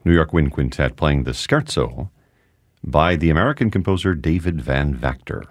New York Wind Quintet playing the Scherzo by the American composer David Van Vactor.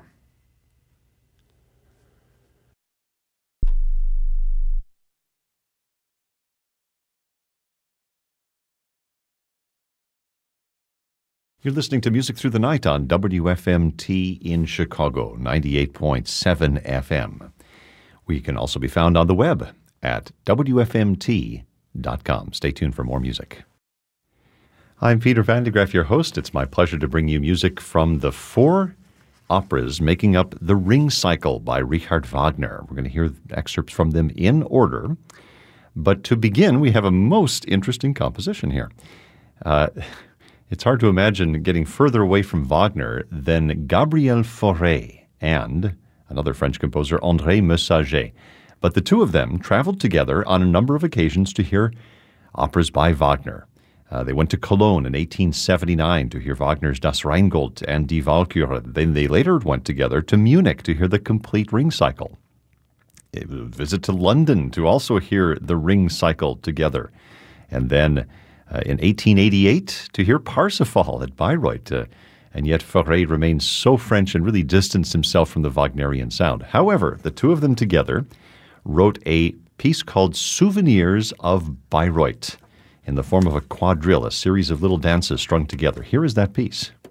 You're listening to Music Through the Night on WFMT in Chicago, 98.7 FM. We can also be found on the web at WFMT.com. Stay tuned for more music. I'm Peter Van de Graaff, your host. It's my pleasure to bring you music from the 4 operas making up the Ring Cycle by Richard Wagner. We're going to hear excerpts from them in order. But to begin, we have a most interesting composition here. It's hard to imagine getting further away from Wagner than Gabriel Fauré and another French composer, André Messager. But the two of them traveled together on a number of occasions to hear operas by Wagner. They went to Cologne in 1879 to hear Wagner's Das Rheingold and Die Walküre. Then they later went together to Munich to hear the complete Ring Cycle. A visit to London to also hear the Ring Cycle together. And then in 1888 to hear Parsifal at Bayreuth, and yet Fauré remained so French and really distanced himself from the Wagnerian sound. However, the two of them together wrote a piece called Souvenirs of Bayreuth in the form of a quadrille, a series of little dances strung together. Here is that piece.